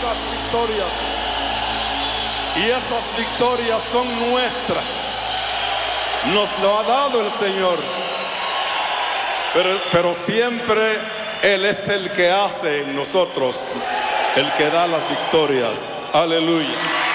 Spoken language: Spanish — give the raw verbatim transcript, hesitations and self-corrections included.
esas victorias. Y esas victorias son nuestras. Nos lo ha dado el Señor. Pero, pero siempre Él es el que hace en nosotros, el que da las victorias. Aleluya.